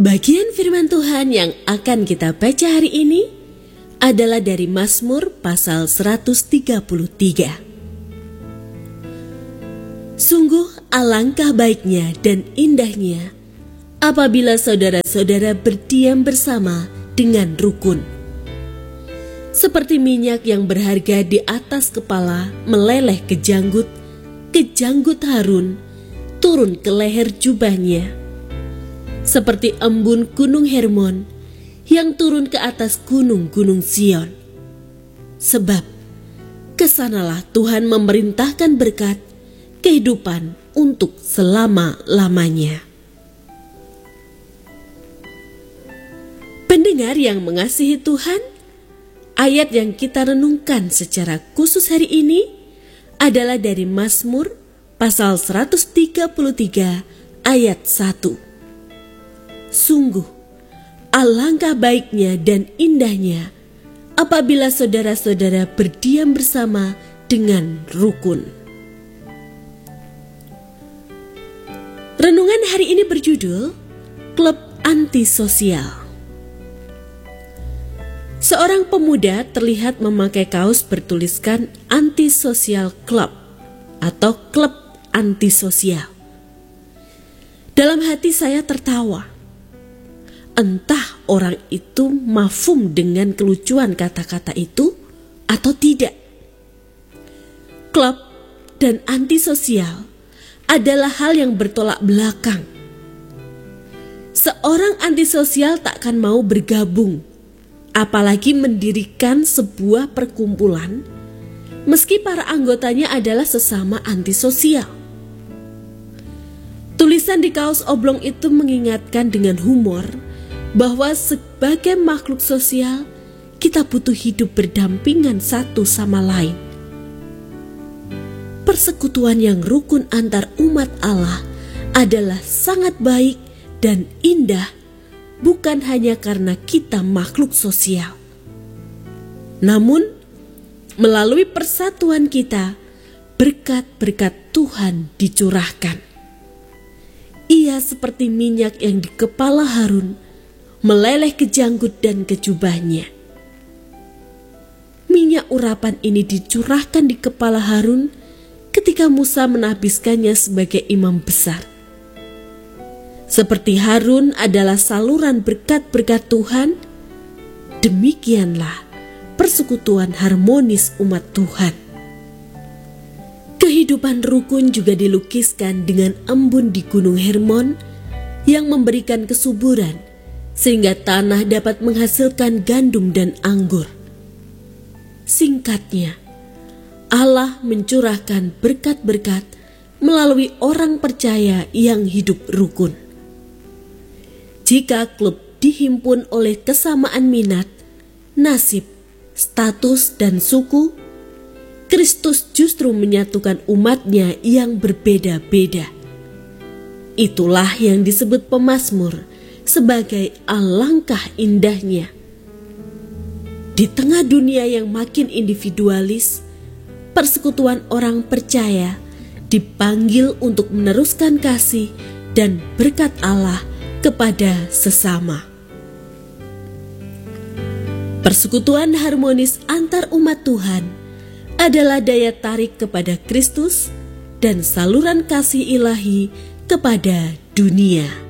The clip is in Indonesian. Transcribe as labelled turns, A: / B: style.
A: Bagian firman Tuhan yang akan kita baca hari ini adalah dari Mazmur pasal 133. Sungguh alangkah baiknya dan indahnya apabila saudara-saudara berdiam bersama dengan rukun. Seperti minyak yang berharga di atas kepala meleleh ke janggut Harun turun ke leher jubahnya. Seperti embun gunung Hermon yang turun ke atas gunung-gunung Sion. Sebab kesanalah Tuhan memerintahkan berkat kehidupan untuk selama-lamanya. Pendengar yang mengasihi Tuhan, ayat yang kita renungkan secara khusus hari ini adalah dari Mazmur pasal 133 ayat 1. Sungguh alangkah baiknya dan indahnya apabila saudara-saudara berdiam bersama dengan rukun. Renungan hari ini berjudul Klub Antisosial. Seorang pemuda terlihat memakai kaos bertuliskan Antisocial Club atau Klub Antisosial. Dalam hati saya tertawa. Entah orang itu mafhum dengan kelucuan kata-kata itu atau tidak. Klub dan antisosial adalah hal yang bertolak belakang. Seorang antisosial tak akan mau bergabung, apalagi mendirikan sebuah perkumpulan, meski para anggotanya adalah sesama antisosial. Tulisan di kaos oblong itu mengingatkan dengan humor bahwa sebagai makhluk sosial, kita butuh hidup berdampingan satu sama lain. Persekutuan yang rukun antar umat Allah adalah sangat baik dan indah, bukan hanya karena kita makhluk sosial. Namun, melalui persatuan kita, berkat-berkat Tuhan dicurahkan. Ia seperti minyak yang di kepala Harun, meleleh ke janggut dan ke jubahnya. Minyak urapan ini dicurahkan di kepala Harun ketika Musa menahbiskannya sebagai imam besar. Seperti Harun adalah saluran berkat-berkat Tuhan, demikianlah persekutuan harmonis umat Tuhan. Kehidupan rukun juga dilukiskan dengan embun di gunung Hermon yang memberikan kesuburan sehingga tanah dapat menghasilkan gandum dan anggur. Singkatnya, Allah mencurahkan berkat-berkat melalui orang percaya yang hidup rukun. Jika klub dihimpun oleh kesamaan minat, nasib, status, dan suku, Kristus justru menyatukan umatnya yang berbeda-beda. Itulah yang disebut pemazmur sebagai alangkah indahnya. Di tengah dunia yang makin individualis, persekutuan orang percaya dipanggil untuk meneruskan kasih dan berkat Allah kepada sesama. Persekutuan harmonis antar umat Tuhan adalah daya tarik kepada Kristus dan saluran kasih ilahi kepada dunia.